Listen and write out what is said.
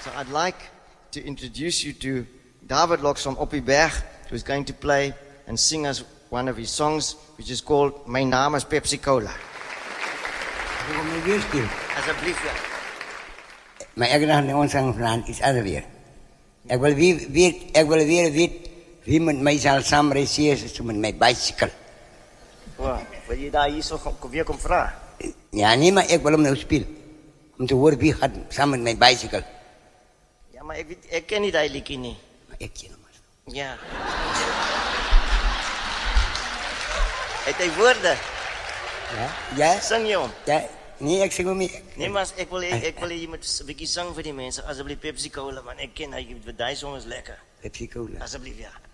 So I'd like to introduce you to David Locks from Oppieberg, who's going to play and sing us one of his songs, which is called My Naam is Pepsi Cola. Asseblief, ja. Maar ik dacht, ons gaan iets anders weer. Ik wil weer weten wie met mij zal samenreizen met mijn bicycle. Wow, wil je daar hier zo weer komen vragen? Ja, nee, maar ik wil hem nou spelen. Om te horen wie gaat samen met mijn bicycle. Ja, maar ik ken niet dat liedje niet. Maar ik ken hem. Ja. Het heeft woorden. Ja? Ja? Zing je om? Ja. Nee, ik zeg hem niet. Nee, maar ik wil je met een beetje zingen voor die mensen. Alsjeblieft, Pepsi Cola, man. Ik ken dat je die song is lekker. Pepsi Cola. Alsjeblieft, ja.